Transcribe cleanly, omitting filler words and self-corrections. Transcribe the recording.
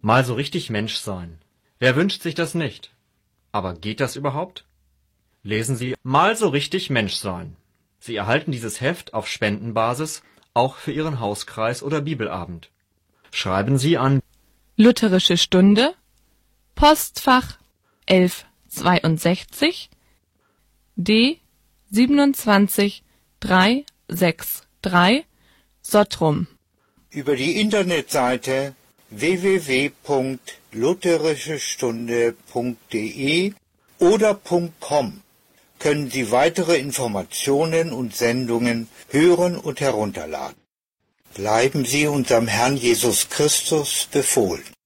Mal so richtig Mensch sein. Wer wünscht sich das nicht? Aber geht das überhaupt? Lesen Sie Mal so richtig Mensch sein. Sie erhalten dieses Heft auf Spendenbasis, auch für Ihren Hauskreis oder Bibelabend. Schreiben Sie an Lutherische Stunde, Postfach 1162, D 27 363, Sottrum. Über die Internetseite www.lutherischestunde.de oder .com können Sie weitere Informationen und Sendungen hören und herunterladen. Bleiben Sie unserem Herrn Jesus Christus befohlen.